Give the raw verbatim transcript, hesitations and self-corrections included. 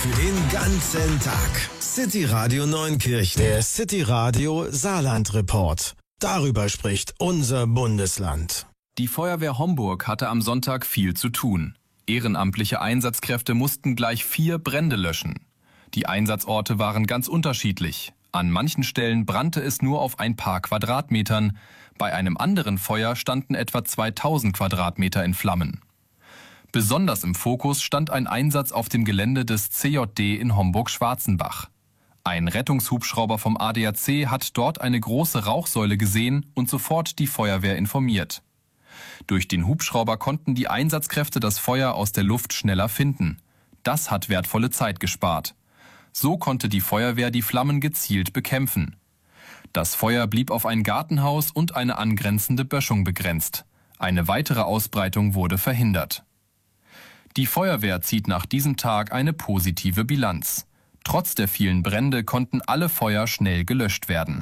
für den ganzen Tag. City Radio Neunkirchen. Der City Radio Saarland Report. Darüber spricht unser Bundesland. Die Feuerwehr Homburg hatte am Sonntag viel zu tun. Ehrenamtliche Einsatzkräfte mussten gleich vier Brände löschen. Die Einsatzorte waren ganz unterschiedlich. An manchen Stellen brannte es nur auf ein paar Quadratmetern. Bei einem anderen Feuer standen etwa zweitausend Quadratmeter in Flammen. Besonders im Fokus stand ein Einsatz auf dem Gelände des C J D in Homburg-Schwarzenbach. Ein Rettungshubschrauber vom A D A C hat dort eine große Rauchsäule gesehen und sofort die Feuerwehr informiert. Durch den Hubschrauber konnten die Einsatzkräfte das Feuer aus der Luft schneller finden. Das hat wertvolle Zeit gespart. So konnte die Feuerwehr die Flammen gezielt bekämpfen. Das Feuer blieb auf ein Gartenhaus und eine angrenzende Böschung begrenzt. Eine weitere Ausbreitung wurde verhindert. Die Feuerwehr zieht nach diesem Tag eine positive Bilanz. Trotz der vielen Brände konnten alle Feuer schnell gelöscht werden.